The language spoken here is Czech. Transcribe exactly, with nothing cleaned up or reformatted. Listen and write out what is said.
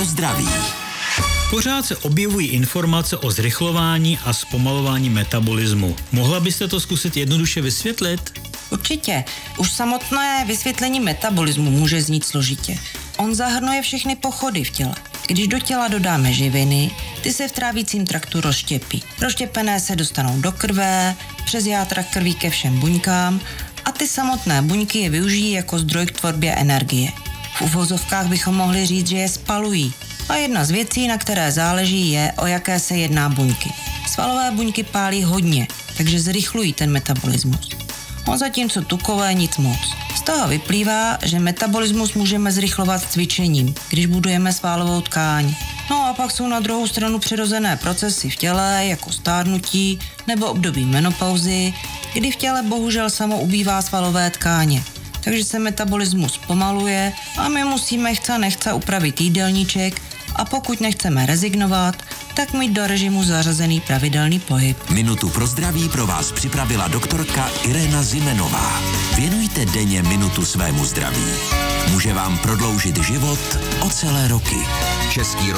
pro zdraví. Pořád se objevují informace o zrychlování a zpomalování metabolismu. Mohla byste to zkusit jednoduše vysvětlit? Určitě. Už samotné vysvětlení metabolismu může znít složitě. On zahrnuje všechny pochody v těle. Když do těla dodáme živiny, ty se v trávicím traktu rozštěpí. Rozštěpené se dostanou do krve, přes játra krví ke všem buňkám a ty samotné buňky je využijí jako zdroj k tvorbě energie. V uvozovkách bychom mohli říct, že je spalují. A jedna z věcí, na které záleží, je, o jaké se jedná buňky. Svalové buňky pálí hodně, takže zrychlují ten metabolismus. On zatímco tukové nic moc. Z toho vyplývá, že metabolismus můžeme zrychlovat cvičením, když budujeme svalovou tkáň. No a pak jsou na druhou stranu přirozené procesy v těle, jako stárnutí nebo období menopauzy, kdy v těle bohužel samo ubývá svalové tkáně. Takže se metabolismus pomaluje a my musíme chce nechce upravit jídelníček a pokud nechceme rezignovat, tak mít do režimu zařazený pravidelný pohyb. Minutu pro zdraví pro vás připravila doktorka Irena Zimenová. Věnujte denně minutu svému zdraví. Může vám prodloužit život o celé roky. Český